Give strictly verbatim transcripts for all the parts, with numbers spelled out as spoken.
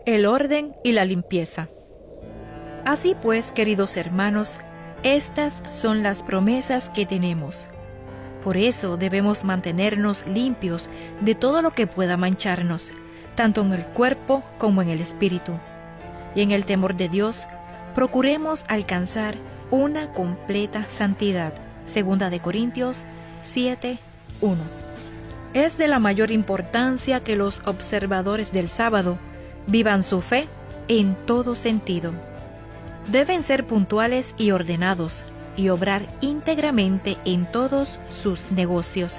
el orden y la limpieza. Así pues, queridos hermanos, estas son las promesas que tenemos. Por eso debemos mantenernos limpios de todo lo que pueda mancharnos, tanto en el cuerpo como en el espíritu. Y en el temor de Dios, procuremos alcanzar una completa santidad. Segunda de Corintios siete, uno. Es de la mayor importancia que los observadores del sábado vivan su fe en todo sentido. Deben ser puntuales y ordenados, y obrar íntegramente en todos sus negocios.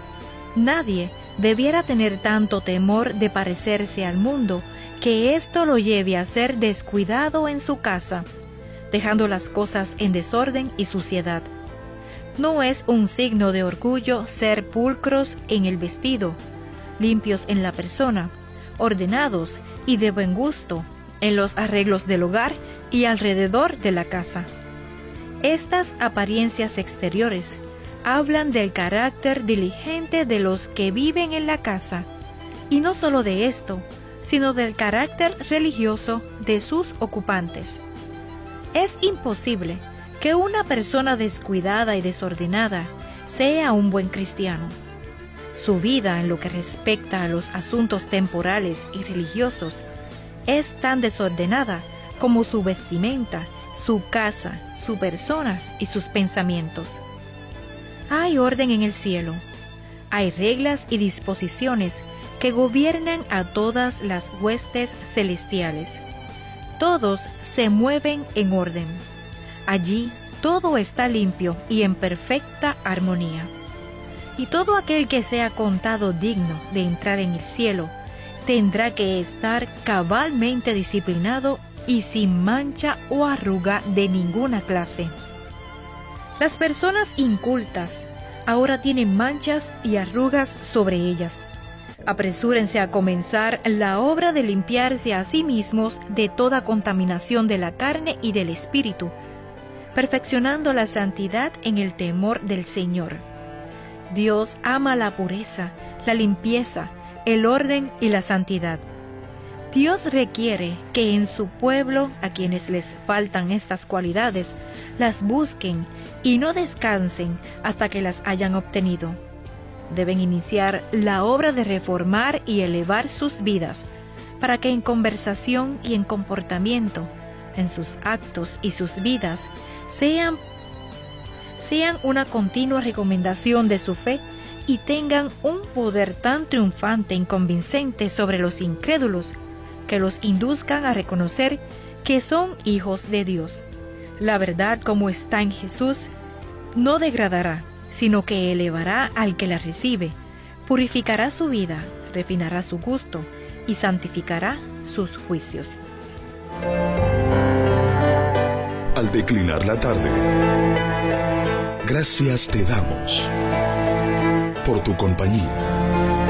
Nadie debiera tener tanto temor de parecerse al mundo que esto lo lleve a ser descuidado en su casa, dejando las cosas en desorden y suciedad. No es un signo de orgullo ser pulcros en el vestido, limpios en la persona, ordenados y de buen gusto en los arreglos del hogar y alrededor de la casa. Estas apariencias exteriores hablan del carácter diligente de los que viven en la casa, y no solo de esto, sino del carácter religioso de sus ocupantes. Es imposible que una persona descuidada y desordenada sea un buen cristiano. Su vida en lo que respecta a los asuntos temporales y religiosos es tan desordenada como su vestimenta, su casa, su persona y sus pensamientos. Hay orden en el cielo. Hay reglas y disposiciones que gobiernan a todas las huestes celestiales. Todos se mueven en orden. Allí todo está limpio y en perfecta armonía. Y todo aquel que sea contado digno de entrar en el cielo tendrá que estar cabalmente disciplinado y sin mancha o arruga de ninguna clase. Las personas incultas ahora tienen manchas y arrugas sobre ellas. Apresúrense a comenzar la obra de limpiarse a sí mismos de toda contaminación de la carne y del espíritu, perfeccionando la santidad en el temor del Señor. Dios ama la pureza, la limpieza, el orden y la santidad. Dios requiere que en su pueblo, a quienes les faltan estas cualidades, las busquen y no descansen hasta que las hayan obtenido. Deben iniciar la obra de reformar y elevar sus vidas, para que en conversación y en comportamiento, en sus actos y sus vidas, sean, sean una continua recomendación de su fe y tengan un poder tan triunfante e inconvincente sobre los incrédulos, que los induzcan a reconocer que son hijos de Dios. La verdad, como está en Jesús, no degradará, sino que elevará al que la recibe, purificará su vida, refinará su gusto y santificará sus juicios. Al declinar la tarde, gracias te damos por tu compañía.